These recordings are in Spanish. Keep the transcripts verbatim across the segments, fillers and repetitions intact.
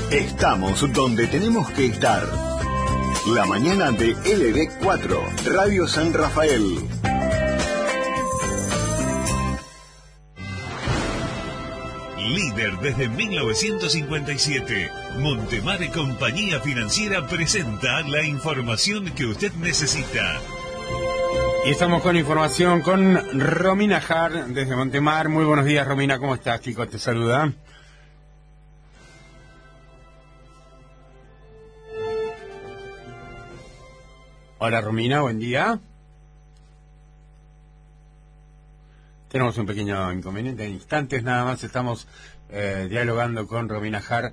Estamos donde tenemos que estar. La mañana de L B cuatro, Radio San Rafael. Líder desde mil novecientos cincuenta y siete, Montemar Compañía Financiera presenta la información que usted necesita. Y estamos con información con Romina Jar desde Montemar. Muy buenos días, Romina, ¿cómo estás? Kiko te saluda. Hola, Romina, buen día. Tenemos un pequeño inconveniente, en instantes nada más estamos eh, dialogando con Romina Jar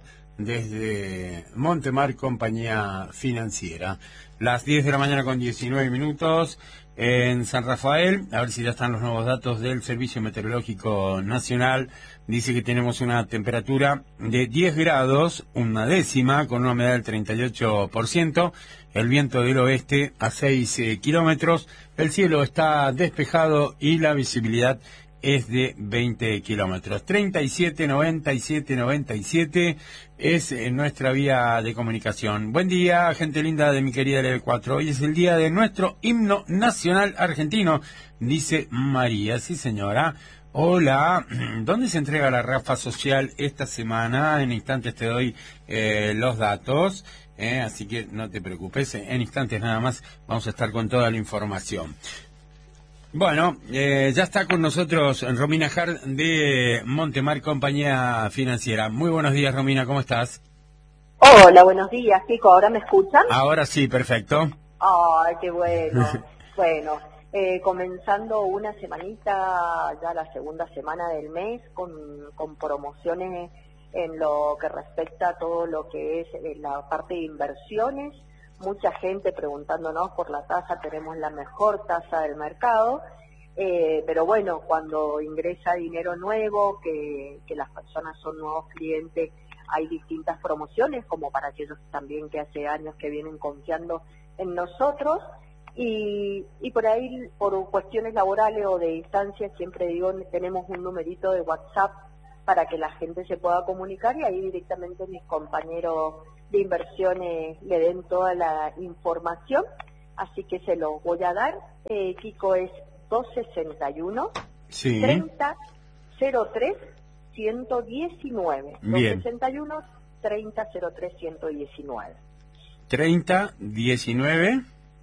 desde Montemar Compañía Financiera. Las diez de la mañana con diecinueve minutos en San Rafael, a ver si ya están los nuevos datos del Servicio Meteorológico Nacional. Dice que tenemos una temperatura de diez grados, una décima, con una humedad del treinta y ocho por ciento, el viento del oeste a seis eh, kilómetros, el cielo está despejado y la visibilidad es de veinte kilómetros. treinta y siete, noventa y siete, noventa y siete es nuestra vía de comunicación. Buen día, gente linda de mi querida L B cuatro. Hoy es el día de nuestro himno nacional argentino, dice María. Sí, señora. Hola, ¿dónde se entrega la rafa social esta semana? En instantes te doy eh, los datos, eh, así que no te preocupes. En instantes nada más vamos a estar con toda la información. Bueno, eh, ya está con nosotros Romina Jar de Montemar Compañía Financiera. Muy buenos días, Romina, ¿cómo estás? Hola, buenos días, Kiko, ¿ahora me escuchan? Ahora sí, perfecto. Ay, qué bueno. Bueno, eh, comenzando una semanita, ya la segunda semana del mes, con, con promociones en lo que respecta a todo lo que es eh, la parte de inversiones. Mucha gente preguntándonos por la tasa, tenemos la mejor tasa del mercado, eh, pero bueno, cuando ingresa dinero nuevo, que, que las personas son nuevos clientes, hay distintas promociones, como para aquellos también que hace años que vienen confiando en nosotros, y, y por ahí, por cuestiones laborales o de distancia, siempre digo, tenemos un numerito de WhatsApp para que la gente se pueda comunicar, y ahí directamente mis compañeros de inversiones le den toda la información, así que se lo voy a dar. eh, Kiko, es dos sesenta y uno, sí. treinta cero tres ciento diecinueve. Bien. dos sesenta y uno, treinta cero tres ciento diecinueve. treinta diecinueve.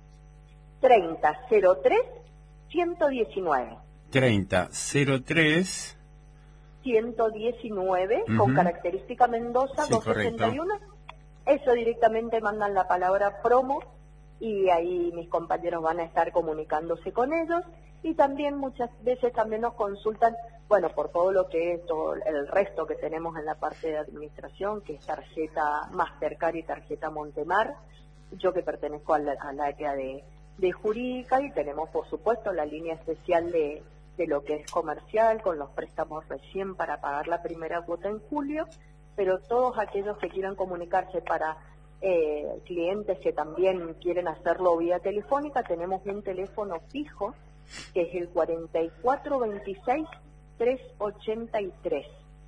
treinta cero tres ciento diecinueve. treinta cero tres ciento diecinueve, uh-huh. con característica Mendoza, sí, dos sesenta y uno. correcto. Eso directamente mandan la palabra promo y ahí mis compañeros van a estar comunicándose con ellos, y también muchas veces también nos consultan, bueno, por todo lo que es todo el resto que tenemos en la parte de administración, que es tarjeta Mastercard y tarjeta Montemar. Yo que pertenezco al área de, de jurídica, y tenemos por supuesto la línea especial de, de lo que es comercial, con los préstamos recién para pagar la primera cuota en julio. Pero todos aquellos que quieran comunicarse para eh, clientes que también quieren hacerlo vía telefónica, tenemos un teléfono fijo que es el cuarenta y cuatro veintiséis, trescientos ochenta y tres.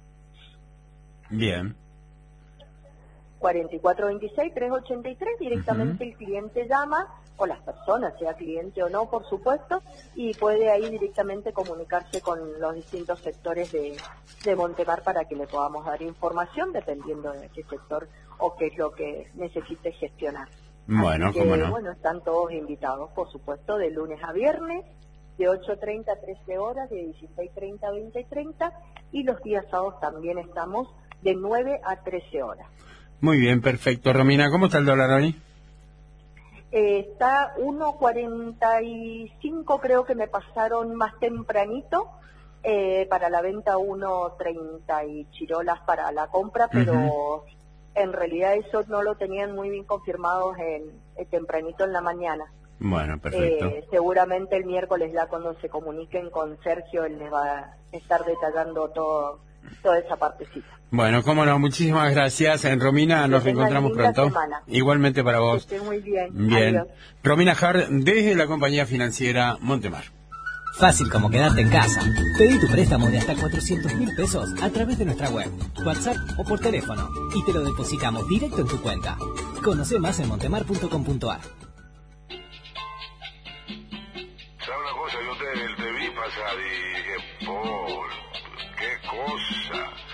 Bien. cuarenta y cuatro veintiséis, trescientos ochenta y tres, directamente uh-huh. el cliente llama, o las personas, sea cliente o no, por supuesto, y puede ahí directamente comunicarse con los distintos sectores de, de Montemar para que le podamos dar información dependiendo de qué sector o qué es lo que necesite gestionar. Bueno, Así que, cómo no. Bueno, están todos invitados, por supuesto, de lunes a viernes, de ocho treinta a trece horas, de dieciséis treinta a veinte treinta, y los días sábados también estamos de nueve a trece horas. Muy bien, perfecto. Romina, ¿cómo está el dólar hoy? Eh, está uno cuarenta y cinco, creo que me pasaron más tempranito, eh, para la venta uno treinta y chirolas para la compra, pero uh-huh. en realidad eso no lo tenían muy bien confirmados en, en tempranito en la mañana. Bueno, perfecto. Eh, seguramente el miércoles ya cuando se comuniquen con Sergio, él les va a estar detallando todo, toda esa partecita. Bueno, cómo no, muchísimas gracias. En Romina, nos reencontramos pronto. Semana. Igualmente para vos. Que esté muy bien. Bien. Adiós. Romina Jar, desde la compañía financiera Montemar. Fácil como quedarte en casa. Pedí tu préstamo de hasta cuatrocientos mil pesos a través de nuestra web, WhatsApp o por teléfono y te lo depositamos directo en tu cuenta. Conoce más en montemar punto com punto ar. ¿Sabes una cosa? Yo te, te vi pasar y dije, Paul, qué cosa.